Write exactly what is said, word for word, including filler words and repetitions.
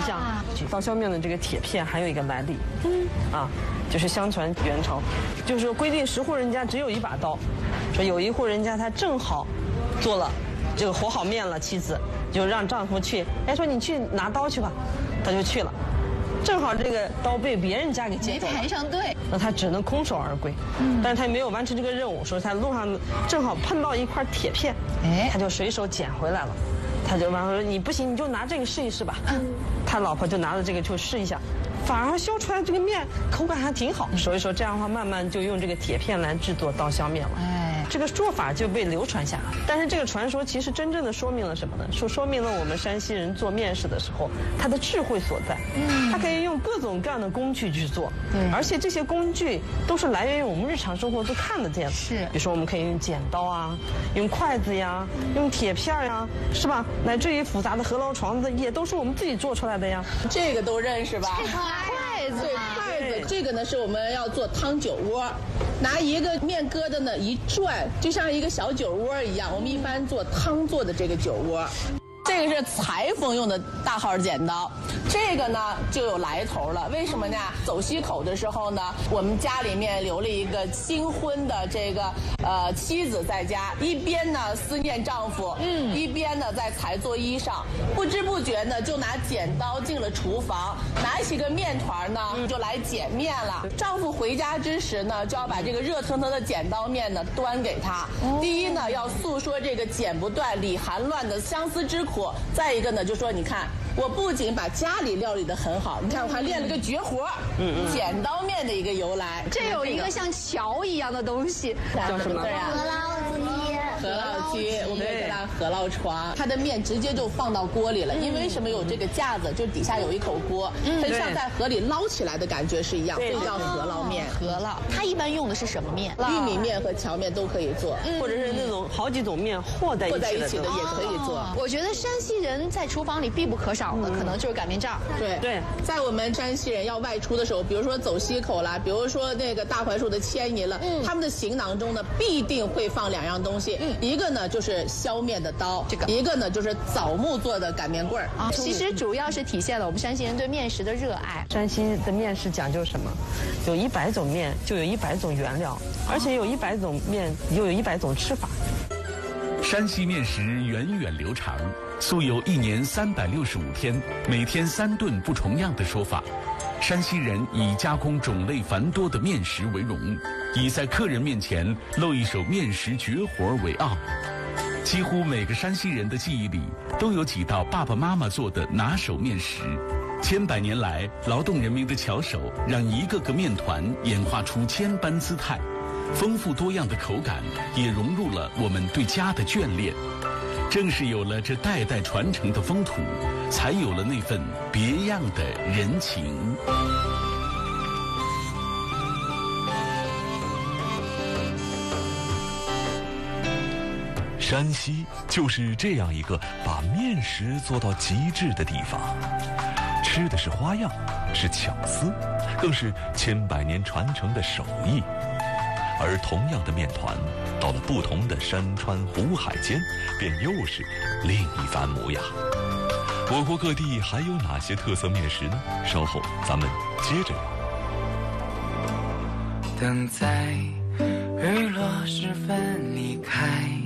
像刀削面的这个铁片还有一个来历，嗯，啊，就是相传元朝，就是说规定十户人家只有一把刀，说有一户人家他正好做了这个和好面了，妻子就让丈夫去，哎，说你去拿刀去吧，他就去了。正好这个刀被别人家给劫走了， 没排上队， 那他只能空手而归。嗯，但是他没有完成这个任务，说他路上正好碰到一块铁片，哎，他就随手捡回来了。他就完了说你不行，你就拿这个试一试吧。嗯，他老婆就拿着这个就试一下，反而削出来这个面口感还挺好。所以说这样的话，慢慢就用这个铁片来制作刀削面了。哎，这个做法就被流传下来。但是这个传说其实真正的说明了什么呢？说说明了我们山西人做面食的时候，他的智慧所在。嗯，他可以用各种各样的工具去做。对，而且这些工具都是来源于我们日常生活都看得见的。是，比如说我们可以用剪刀啊，用筷子呀，用铁片呀，是吧？乃至于复杂的饸饹床子也都是我们自己做出来的呀。 这个都认识吧？ 筷子， 对，筷子。这个呢是我们要做汤酒窝，拿一个面疙瘩呢一转，就像一个小酒窝一样。我们一般做汤做的这个酒窝。这个是裁缝用的大号剪刀，这个呢就有来头了。为什么呢？走西口的时候呢，我们家里面留了一个新婚的这个呃妻子在家，一边呢思念丈夫，嗯，一边呢在裁做衣裳，不知不觉呢就拿剪刀进了厨房，拿起个面团呢就来剪面了。丈夫回家之时呢，就要把这个热腾腾的剪刀面呢端给他。第一呢，要诉说这个剪不断理还乱的相思之苦。再一个呢，就说你看，我不仅把家里料理得很好，你看我还练了个绝活，嗯嗯，剪刀面的一个由来。 这有一个像桥一样的东西， 叫什么字啊？ 饸饹饸饹鸡，我们也叫它饸饹床。它的面直接就放到锅里了，因为什么有这个架子，就底下有一口锅，它就像在河里捞起来的感觉是一样，所以叫饸饹面。 饸饹，它一般用的是什么面？ 玉米面和荞面都可以做， 或者是那种好几种面和在一起的， 和在一起的也可以做。 我觉得山西人在厨房里必不可少的，可能就是擀面杖。 对对，在我们山西人要外出的时候，比如说走西口啦，比如说那个大槐树的迁移了，他们的行囊中呢必定会放两样东西，一个呢就是削面的刀，这个一个呢就是枣木做的擀面棍儿啊。 其实主要是体现了我们山西人对面食的热爱。 山西的面食讲究什么？有一百种面，就有一百种原料，而且有一百种面，又有一百种吃法。 山西面食源远流长，素有一年三百六十五天，每天三顿不重样的说法。山西人以加工种类繁多的面食为荣，以在客人面前露一手面食绝活为傲。几乎每个山西人的记忆里都有几道爸爸妈妈做的拿手面食。千百年来，劳动人民的巧手让一个个面团演化出千般姿态，丰富多样的口感也融入了我们对家的眷恋。正是有了这代代传承的风土，才有了那份别样的人情。 山西就是这样一个把面食做到极致的地方，吃的是花样，是巧思，更是千百年传承的手艺。而同样的面团，到了不同的山川湖海间，便又是另一番模样。我国各地还有哪些特色面食呢？稍后咱们接着聊。 等在日落时分离开